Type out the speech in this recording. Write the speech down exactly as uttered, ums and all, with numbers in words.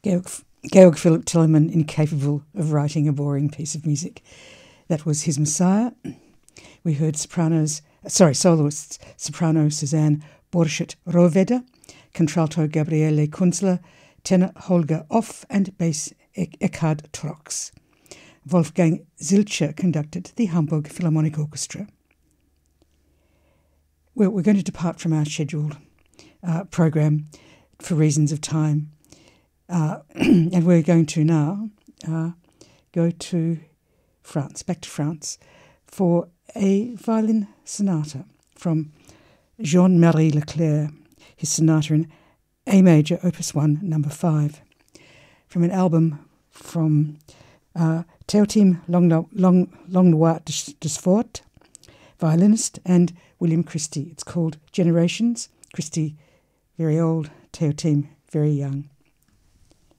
Georg, Georg Philipp Telemann, incapable of writing a boring piece of music. That was his Messiah. We heard sopranos, sorry, soloists, soprano Suzanne Borchert-Rohwedder, contralto Gabriele Kunzler, tenor Holger Off, and bass Eckhard Trox. Wolfgang Zilcher conducted the Hamburg Philharmonic Orchestra. Well, we're going to depart from our scheduled uh, program for reasons of time. Uh, and we're going to now uh, go to France, back to France, for a violin sonata from Jean-Marie Leclerc, his sonata in A major, opus one, number five, from an album from uh, Théotime Langlois de Sfort, violinist, and William Christie. It's called Generations. Christie, very old, Théotime, very young.